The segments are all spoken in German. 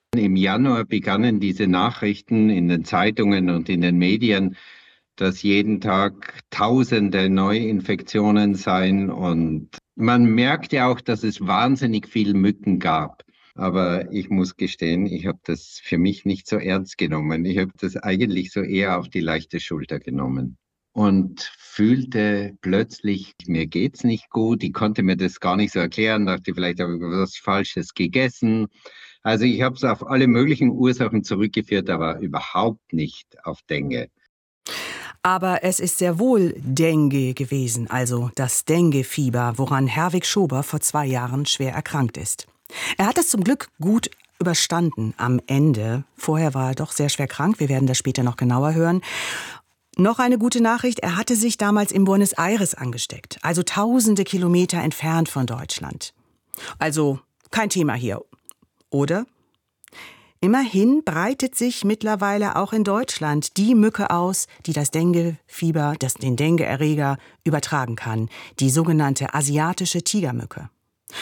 Im Januar begannen diese Nachrichten in den Zeitungen und in den Medien, dass jeden Tag Tausende Neuinfektionen seien. Und man merkte auch, dass es wahnsinnig viel Mücken gab. Aber ich muss gestehen, ich habe das für mich nicht so ernst genommen. Ich habe das eigentlich so eher auf die leichte Schulter genommen und fühlte plötzlich, mir geht's nicht gut. Ich konnte mir das gar nicht so erklären, dachte, vielleicht habe ich was Falsches gegessen. Also ich habe es auf alle möglichen Ursachen zurückgeführt, aber überhaupt nicht auf Dengue. Aber es ist sehr wohl Dengue gewesen, also das Dengue-Fieber, woran Herwig Schober vor 2 Jahren schwer erkrankt ist. Er hat es zum Glück gut überstanden am Ende. Vorher war er doch sehr schwer krank, wir werden das später noch genauer hören. Noch eine gute Nachricht, er hatte sich damals in Buenos Aires angesteckt, also tausende Kilometer entfernt von Deutschland. Also kein Thema hier, oder? Immerhin breitet sich mittlerweile auch in Deutschland die Mücke aus, die das Dengue-Fieber, den Dengue-Erreger übertragen kann, die sogenannte asiatische Tigermücke.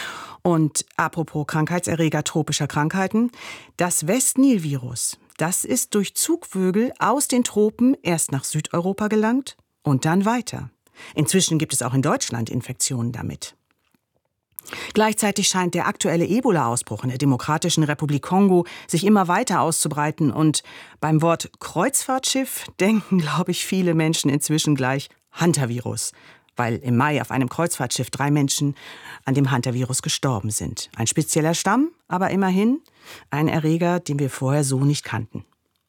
Und apropos Krankheitserreger tropischer Krankheiten, das West-Nil-Virus, das ist durch Zugvögel aus den Tropen erst nach Südeuropa gelangt und dann weiter. Inzwischen gibt es auch in Deutschland Infektionen damit. Gleichzeitig scheint der aktuelle Ebola-Ausbruch in der Demokratischen Republik Kongo sich immer weiter auszubreiten. Und beim Wort Kreuzfahrtschiff denken, glaube ich, viele Menschen inzwischen gleich Hantavirus, weil im Mai auf einem Kreuzfahrtschiff 3 Menschen an dem Hantavirus gestorben sind. Ein spezieller Stamm, aber immerhin ein Erreger, den wir vorher so nicht kannten.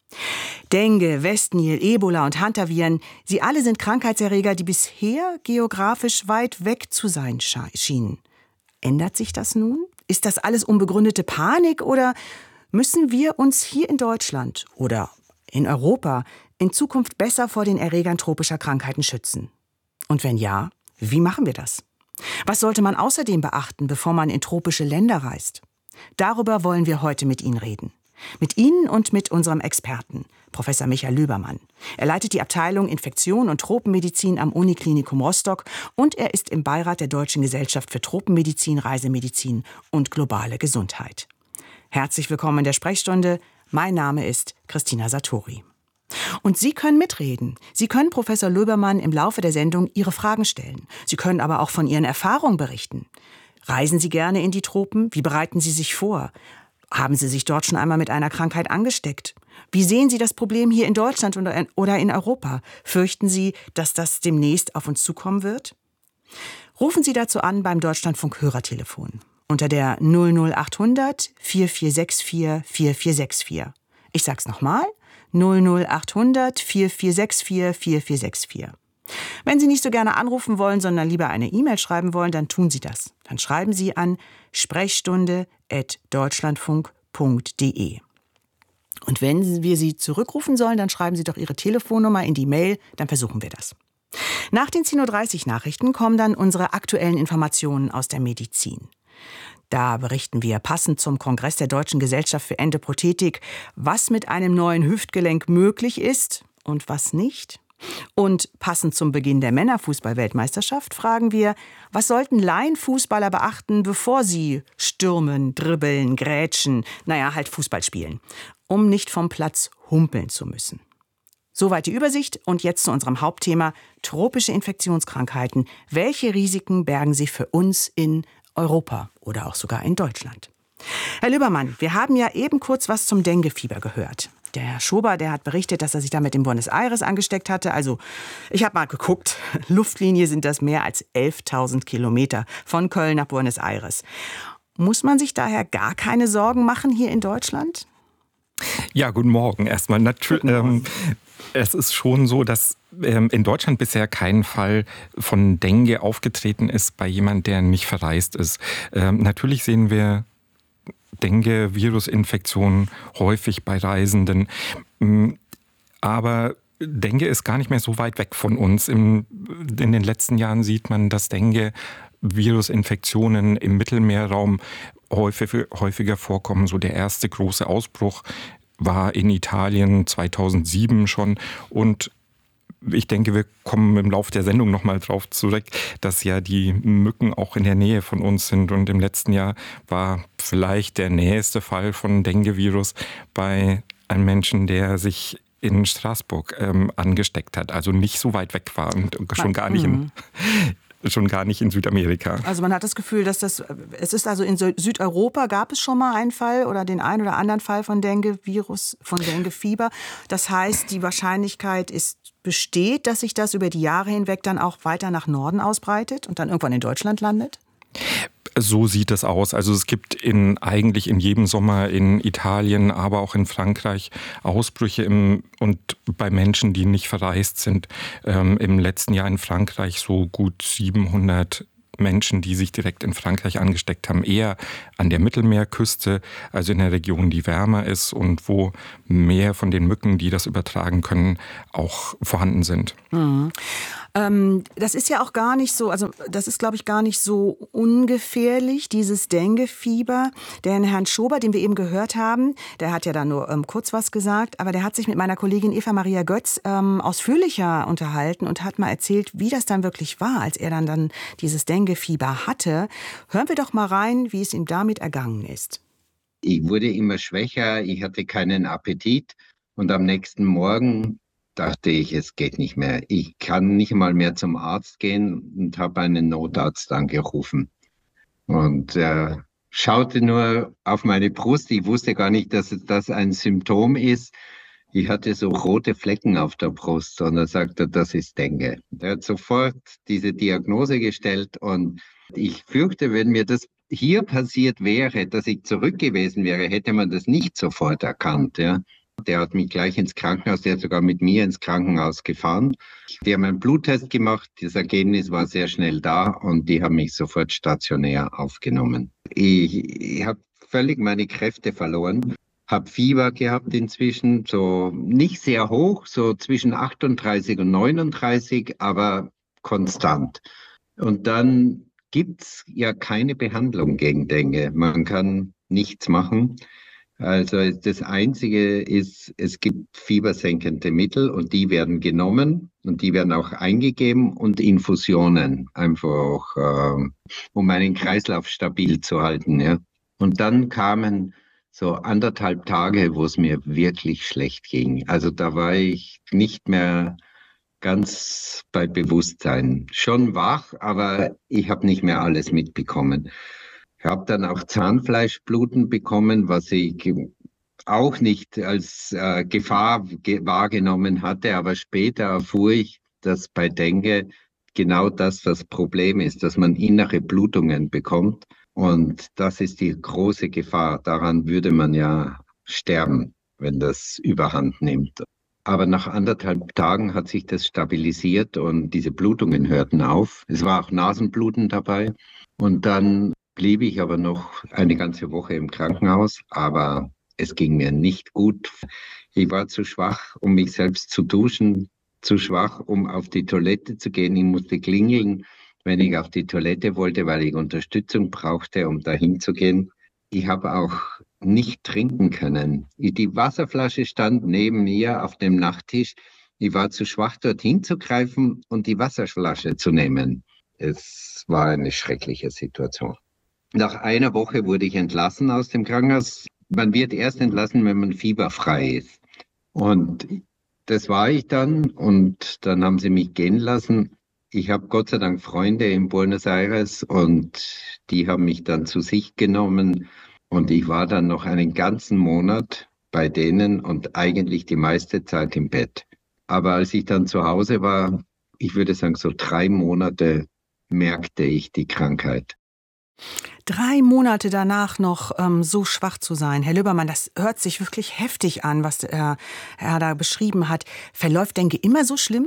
Dengue, Westnil, Ebola und Hantaviren, sie alle sind Krankheitserreger, die bisher geografisch weit weg zu sein schienen. Ändert sich das nun? Ist das alles unbegründete Panik oder müssen wir uns hier in Deutschland oder in Europa in Zukunft besser vor den Erregern tropischer Krankheiten schützen? Und wenn ja, wie machen wir das? Was sollte man außerdem beachten, bevor man in tropische Länder reist? Darüber wollen wir heute mit Ihnen reden. Mit Ihnen und mit unserem Experten, Professor Michael Löbermann. Er leitet die Abteilung Infektion und Tropenmedizin am Uniklinikum Rostock und er ist im Beirat der Deutschen Gesellschaft für Tropenmedizin, Reisemedizin und globale Gesundheit. Herzlich willkommen in der Sprechstunde. Mein Name ist Christina Satori. Und Sie können mitreden. Sie können Professor Löbermann im Laufe der Sendung Ihre Fragen stellen. Sie können aber auch von Ihren Erfahrungen berichten. Reisen Sie gerne in die Tropen? Wie bereiten Sie sich vor? Haben Sie sich dort schon einmal mit einer Krankheit angesteckt? Wie sehen Sie das Problem hier in Deutschland oder in Europa? Fürchten Sie, dass das demnächst auf uns zukommen wird? Rufen Sie dazu an beim Deutschlandfunk Hörertelefon unter der 00800 4464 4464. Ich sag's nochmal, 00800 4464 4464. Wenn Sie nicht so gerne anrufen wollen, sondern lieber eine E-Mail schreiben wollen, dann tun Sie das. Dann schreiben Sie an sprechstunde@deutschlandfunk.de. Und wenn wir Sie zurückrufen sollen, dann schreiben Sie doch Ihre Telefonnummer in die Mail, dann versuchen wir das. Nach den 10:30 Uhr Nachrichten kommen dann unsere aktuellen Informationen aus der Medizin. Da berichten wir passend zum Kongress der Deutschen Gesellschaft für Endoprothetik, was mit einem neuen Hüftgelenk möglich ist und was nicht. Und passend zum Beginn der Männerfußball-Weltmeisterschaft fragen wir, was sollten Laienfußballer beachten, bevor sie stürmen, dribbeln, grätschen, halt Fußball spielen, um nicht vom Platz humpeln zu müssen. Soweit die Übersicht und jetzt zu unserem Hauptthema tropische Infektionskrankheiten. Welche Risiken bergen sie für uns in Europa oder auch sogar in Deutschland? Herr Löbermann, wir haben ja eben kurz was zum Dengue-Fieber gehört. Der Herr Schober, der hat berichtet, dass er sich damit in Buenos Aires angesteckt hatte. Also, ich habe mal geguckt, Luftlinie sind das mehr als 11.000 Kilometer von Köln nach Buenos Aires. Muss man sich daher gar keine Sorgen machen hier in Deutschland? Ja, guten Morgen. Erstmal es ist schon so, dass in Deutschland bisher kein Fall von Dengue aufgetreten ist bei jemandem, der nicht verreist ist. Natürlich sehen wir Dengue-Virusinfektionen häufig bei Reisenden. Aber Dengue ist gar nicht mehr so weit weg von uns. In den letzten Jahren sieht man, dass Dengue-Virusinfektionen im Mittelmeerraum häufiger vorkommen. So der erste große Ausbruch war in Italien 2007 schon. Und ich denke, wir kommen im Laufe der Sendung nochmal drauf zurück, dass ja die Mücken auch in der Nähe von uns sind. Und im letzten Jahr war vielleicht der nächste Fall von Dengue-Virus bei einem Menschen, der sich in Straßburg angesteckt hat. Also nicht so weit weg war und schon gar nicht in Südamerika. Also man hat das Gefühl, dass es ist also in Südeuropa gab es schon mal einen Fall oder den einen oder anderen Fall von Dengue-Virus, von Dengue-Fieber. Das heißt, die Wahrscheinlichkeit besteht, dass sich das über die Jahre hinweg dann auch weiter nach Norden ausbreitet und dann irgendwann in Deutschland landet? So sieht es aus. Also es gibt eigentlich in jedem Sommer in Italien, aber auch in Frankreich Ausbrüche und bei Menschen, die nicht verreist sind. Im letzten Jahr in Frankreich so gut 700 Menschen, die sich direkt in Frankreich angesteckt haben, eher an der Mittelmeerküste, also in der Region, die wärmer ist und wo mehr von den Mücken, die das übertragen können, auch vorhanden sind. Mhm. Das ist ja auch gar nicht so, also das ist, glaube ich, gar nicht so ungefährlich, dieses Dengue-Fieber. Den Herrn Schober, den wir eben gehört haben, der hat ja da nur kurz was gesagt, aber der hat sich mit meiner Kollegin Eva Maria Götz ausführlicher unterhalten und hat mal erzählt, wie das dann wirklich war, als er dann dieses Dengue-Fieber hatte. Hören wir doch mal rein, wie es ihm damit ergangen ist. Ich wurde immer schwächer, ich hatte keinen Appetit und am nächsten Morgen dachte ich, es geht nicht mehr. Ich kann nicht mal mehr zum Arzt gehen und habe einen Notarzt angerufen. Und er schaute nur auf meine Brust. Ich wusste gar nicht, dass das ein Symptom ist. Ich hatte so rote Flecken auf der Brust und er sagte, das ist Dengue. Er hat sofort diese Diagnose gestellt und ich fürchte, wenn mir das hier passiert wäre, dass ich zurück gewesen wäre, hätte man das nicht sofort erkannt, ja. Der hat mich gleich ins Krankenhaus, der hat sogar mit mir ins Krankenhaus gefahren. Die haben einen Bluttest gemacht, das Ergebnis war sehr schnell da und die haben mich sofort stationär aufgenommen. Ich habe völlig meine Kräfte verloren, habe Fieber gehabt inzwischen, so nicht sehr hoch, so zwischen 38 und 39, aber konstant. Und dann gibt's ja keine Behandlung gegen Dengue. Man kann nichts machen. Also das Einzige ist, es gibt fiebersenkende Mittel und die werden genommen und die werden auch eingegeben und Infusionen, einfach um meinen Kreislauf stabil zu halten. Ja. Und dann kamen so 1,5 Tage, wo es mir wirklich schlecht ging. Also da war ich nicht mehr ganz bei Bewusstsein. Schon wach, aber ich habe nicht mehr alles mitbekommen. Ich habe dann auch Zahnfleischbluten bekommen, was ich auch nicht als Gefahr wahrgenommen hatte. Aber später erfuhr ich, dass bei Dengue genau das Problem ist, dass man innere Blutungen bekommt. Und das ist die große Gefahr. Daran würde man ja sterben, wenn das überhand nimmt. Aber nach 1,5 Tagen hat sich das stabilisiert und diese Blutungen hörten auf. Es war auch Nasenbluten dabei. Und dann blieb ich aber noch eine ganze Woche im Krankenhaus, aber es ging mir nicht gut. Ich war zu schwach, um mich selbst zu duschen, zu schwach, um auf die Toilette zu gehen. Ich musste klingeln, wenn ich auf die Toilette wollte, weil ich Unterstützung brauchte, um dahin zu gehen. Ich habe auch nicht trinken können. Die Wasserflasche stand neben mir auf dem Nachttisch. Ich war zu schwach, dorthin zu greifen und die Wasserflasche zu nehmen. Es war eine schreckliche Situation. Nach einer Woche wurde ich entlassen aus dem Krankenhaus. Man wird erst entlassen, wenn man fieberfrei ist. Und das war ich dann und dann haben sie mich gehen lassen. Ich habe Gott sei Dank Freunde in Buenos Aires und die haben mich dann zu sich genommen und ich war dann noch einen ganzen Monat bei denen und eigentlich die meiste Zeit im Bett. Aber als ich dann zu Hause war, ich würde sagen so 3 Monate, merkte ich die Krankheit. 3 Monate danach noch so schwach zu sein. Herr Löbermann, das hört sich wirklich heftig an, was er da beschrieben hat. Verläuft Dengue immer so schlimm?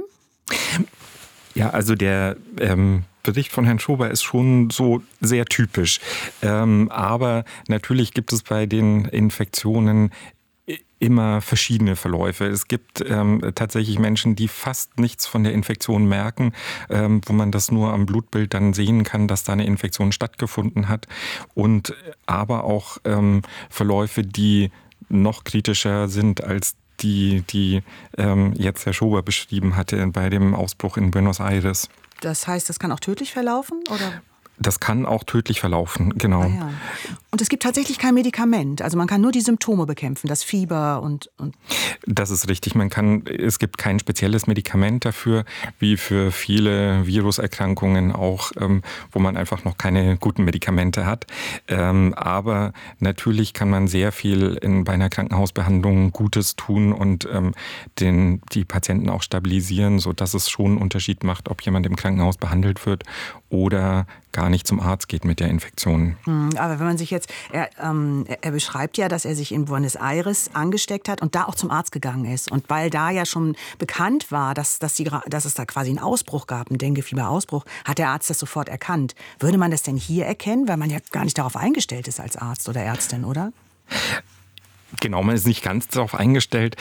Ja, also der Bericht von Herrn Schober ist schon so sehr typisch. Aber natürlich gibt es bei den Infektionen immer verschiedene Verläufe. Es gibt tatsächlich Menschen, die fast nichts von der Infektion merken, wo man das nur am Blutbild dann sehen kann, dass da eine Infektion stattgefunden hat. Und aber auch Verläufe, die noch kritischer sind als die jetzt Herr Schober beschrieben hatte bei dem Ausbruch in Buenos Aires. Das heißt, das kann auch tödlich verlaufen, oder? Das kann auch tödlich verlaufen, genau. Ah ja. Und es gibt tatsächlich kein Medikament. Also man kann nur die Symptome bekämpfen, das Fieber und. Das ist richtig. Es gibt kein spezielles Medikament dafür, wie für viele Viruserkrankungen auch, wo man einfach noch keine guten Medikamente hat. Aber natürlich kann man sehr viel bei einer Krankenhausbehandlung Gutes tun und die Patienten auch stabilisieren, sodass es schon einen Unterschied macht, ob jemand im Krankenhaus behandelt wird oder gar nicht zum Arzt geht mit der Infektion. Aber wenn man sich jetzt, er beschreibt ja, dass er sich in Buenos Aires angesteckt hat und da auch zum Arzt gegangen ist. Und weil da ja schon bekannt war, dass es da quasi einen Ausbruch gab, einen Dengue-Fieber-Ausbruch, hat der Arzt das sofort erkannt. Würde man das denn hier erkennen? Weil man ja gar nicht darauf eingestellt ist als Arzt oder Ärztin, oder? Genau, man ist nicht ganz darauf eingestellt.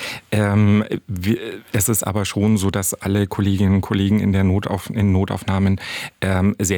Es ist aber schon so, dass alle Kolleginnen und Kollegen in Notaufnahmen sehr